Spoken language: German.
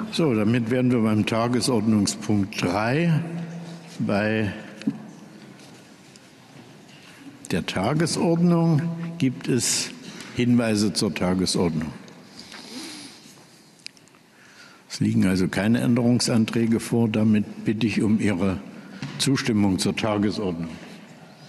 So, damit wären wir beim Tagesordnungspunkt 3 bei der Tagesordnung. Gibt es Hinweise zur Tagesordnung? Es liegen also keine Änderungsanträge vor. Damit bitte ich um Ihre Zustimmung zur Tagesordnung.